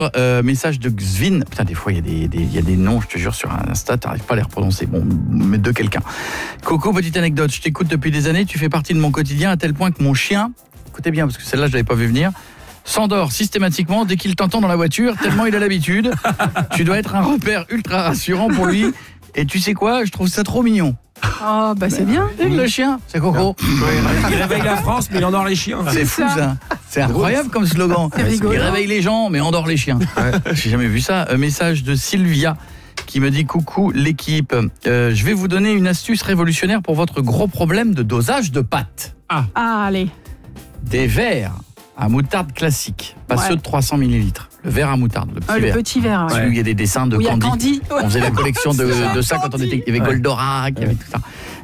Message de Xvin. Putain, des fois, il y a des noms, je te jure, sur Insta, t'arrives pas à les reprononcer. Bon, mais de quelqu'un. Coco, petite anecdote. Je t'écoute depuis des années, tu fais partie de mon quotidien à tel point que mon chien, écoutez bien, parce que celle-là, je l'avais pas vu venir, s'endort systématiquement dès qu'il t'entend dans la voiture, tellement il a l'habitude. Tu dois être un repère ultra rassurant pour lui. Et tu sais quoi, je trouve ça trop mignon. Oh, bah c'est bien. Le chien, c'est Coco. Il réveille la France, mais il endort les chiens. C'est fou ça. C'est incroyable comme slogan. Il réveille les gens, mais endort les chiens. J'ai jamais vu ça. Un message de Sylvia qui me dit coucou l'équipe. Je vais vous donner une astuce révolutionnaire pour votre gros problème de dosage de pâtes. Ah, allez. Des verres à moutarde classique, pas ceux de 300 ml. Le verre à moutarde, le petit verre. Le petit verre, Celui où il y a des dessins de Candy. On faisait la collection de ça quand on était. Il y avait Goldorak, il y avait tout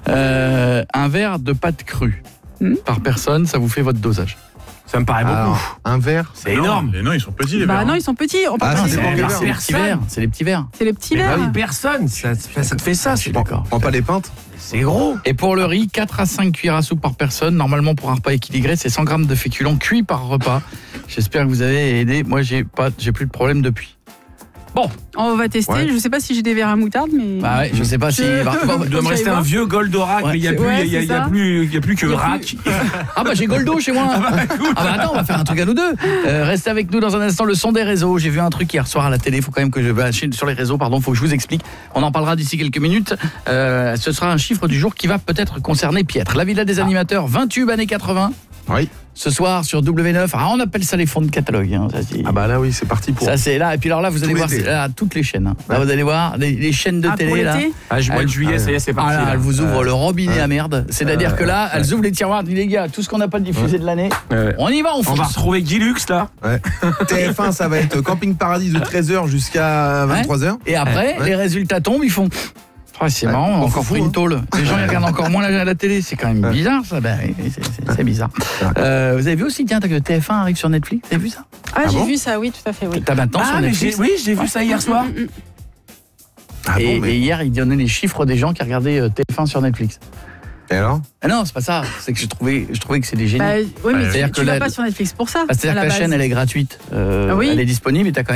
ça. Un verre de pâte crue par personne, ça vous fait votre dosage. Ça me paraît beaucoup. Un verre, c'est énorme. Mais non, ils sont petits les verres. Bah non, ils sont petits. C'est les petits verres. C'est les petits verres. C'est les petits verres. Personne, ça te fait ça. Je suis d'accord. Prends pas les pintes. C'est gros. Et pour le riz, 4 à 5 cuillères à soupe par personne. Normalement, pour un repas équilibré, c'est 100 grammes de féculents cuits par repas. J'espère que vous avez aidé. Moi, j'ai plus de problème depuis. Bon, on va tester. Ouais. Je sais pas si j'ai des verres à moutarde, mais. Bah ouais, je sais pas si. Il doit me rester un vieux Goldorak, mais il y a plus que Rack. Ah bah j'ai Goldo chez moi. Ah bah attends, on va faire un truc à nous deux. Restez avec nous dans un instant, le son des réseaux. J'ai vu un truc hier soir à la télé. Faut quand même que sur les réseaux, faut que je vous explique. On en parlera d'ici quelques minutes. Ce sera un chiffre du jour qui va peut-être concerner Pietre. La Villa des animateurs, 20 tubes années 80. Oui. Ce soir sur W9, on appelle ça les fonds de catalogue. Ça, bah là oui, c'est parti pour. Ça c'est là, et puis alors là vous allez voir, c'est là, toutes les chaînes. Là vous allez voir les chaînes de télé là. Mois de juillet, ça y est, c'est parti. Elles vous ouvrent le robinet à merde. C'est-à-dire que là, elles ouvrent les tiroirs, disent les gars, tout ce qu'on n'a pas diffusé de l'année, on y va, on va retrouver Guilux là. TF1, ça va être Camping Paradis de 13h jusqu'à 23h. Et après, les résultats tombent, ils font. C'est marrant, on a encore pris une tôle. Les gens ils regardent encore moins la télé, c'est quand même bizarre ça. C'est bizarre. Vous avez vu aussi, tiens, que TF1 arrive sur Netflix, vous avez vu ça? J'ai vu ça, oui, tout à fait, oui. T'as maintenant sur Netflix? Oui, j'ai vu ça hier soir. Et hier, il donnait les chiffres des gens qui regardaient TF1 sur Netflix. Et alors? Non, c'est pas ça. C'est que je trouvais que c'est des génies. Oui, mais tu vas pas sur Netflix pour ça. C'est-à-dire que la chaîne, elle est gratuite. Elle est disponible et t'as quand même